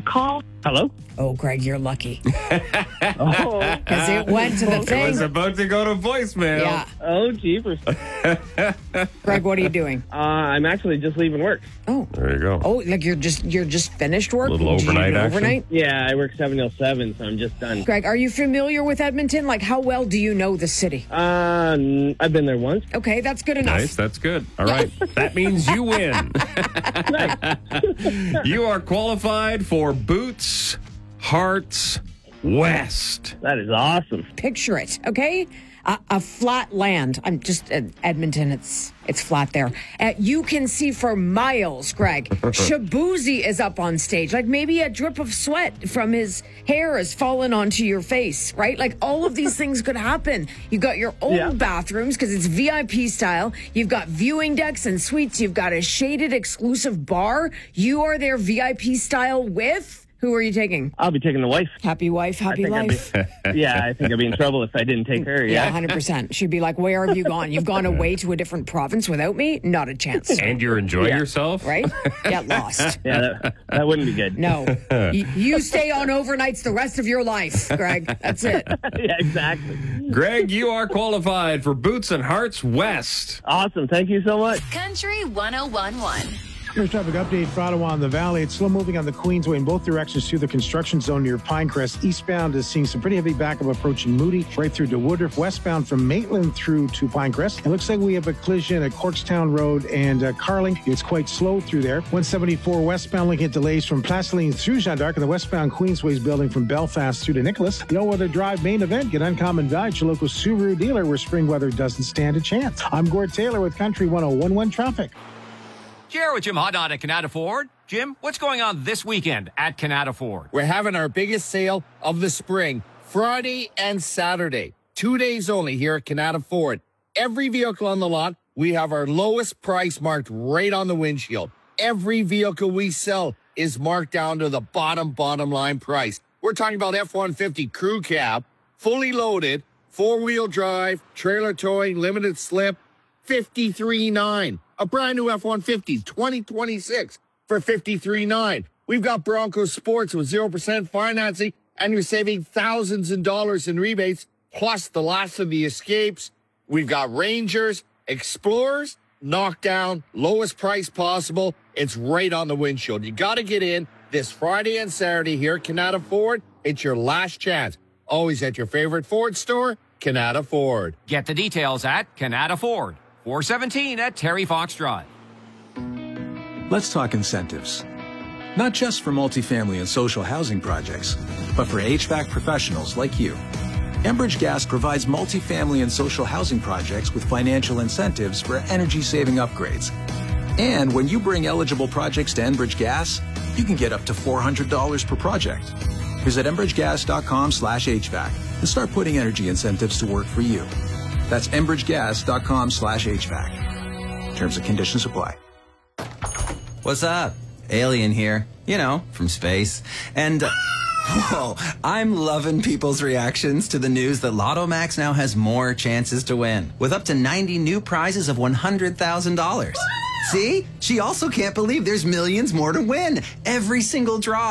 call. Hello? Oh, Greg, you're lucky. Oh, Because it went to the It thing. was about to go to voicemail. Yeah. oh, jeepers. Greg, what are you doing? I'm actually just leaving work. Oh. There you go. Oh, like you're just finished work? Little Did you overnight do action? overnight? Yeah, I work 7 till 7, so I'm just done. Greg, are you familiar with Edmonton? Like, how well do you know the city? I've been there once. Okay, that's good enough. Nice, that's good. All right, that means you win. You are qualified for Boots Hearts West. That is awesome. Picture it, okay? A flat land. I'm just Edmonton. It's flat there. You can see for miles, Greg. Shabuzi is up on stage. Like maybe a drip of sweat from his hair has fallen onto your face, right? Like all of these things could happen. You got your own bathrooms because it's VIP style. You've got viewing decks and suites. You've got a shaded exclusive bar. You are there VIP style with. Who are you taking? I'll be taking the wife. Happy wife, happy life. Yeah, I think I'd be in trouble if I didn't take her. Yeah, Yeah. 100%. She'd be like, where have you gone? You've gone away to a different province without me? Not a chance. And you're enjoying yourself? Right? Get lost. Yeah, that wouldn't be good. No. You stay on overnights the rest of your life, Greg. That's it. Yeah, exactly. Greg, you are qualified for Boots and Hearts West. Awesome. Thank you so much. Country 101.1. First traffic update for Ottawa in the Valley. It's slow moving on the Queensway in both directions through the construction zone near Pinecrest. Eastbound is seeing some pretty heavy backup approaching Moody right through to Woodruff. Westbound from Maitland through to Pinecrest. It looks like we have a collision at Corkstown Road and Carling. It's quite slow through there. 174 westbound looking at delays from Placeline through Jeanne d'Arc and the westbound Queensway's building from Belfast through to Nicholas. The All-Weather Drive main event. Get Uncommon Value, your local Subaru dealer where spring weather doesn't stand a chance. I'm Gord Taylor with Country 101.1 Traffic. Here with Jim Haddon at Canada Ford. Jim, what's going on this weekend at Canada Ford? We're having our biggest sale of the spring, Friday and Saturday. 2 days only here at Canada Ford. Every vehicle on the lot, we have our lowest price marked right on the windshield. Every vehicle we sell is marked down to the bottom line price. We're talking about F-150 crew cab, fully loaded, four-wheel drive, trailer towing, limited slip, $53,900. A brand new F-150, 2026 for $53,900. We've got Bronco Sports with 0% financing, and you're saving thousands of dollars in rebates, plus the last of the Escapes. We've got Rangers, Explorers, knockdown, lowest price possible. It's right on the windshield. You got to get in this Friday and Saturday here at Canada Ford. It's your last chance. Always at your favorite Ford store, Canada Ford. Get the details at Canada Ford, 417 at Terry Fox Drive. Let's talk incentives. Not just for multifamily and social housing projects, but for HVAC professionals like you. Enbridge Gas provides multifamily and social housing projects with financial incentives for energy-saving upgrades. And when you bring eligible projects to Enbridge Gas, you can get up to $400 per project. Visit enbridgegas.com/HVAC and start putting energy incentives to work for you. That's enbridgegas.com/HVAC. Terms and conditions apply. What's up? Alien here. You know, from space. And, whoa, I'm loving people's reactions to the news that Lotto Max now has more chances to win, with up to 90 new prizes of $100,000. See? She also can't believe there's millions more to win. Every single draw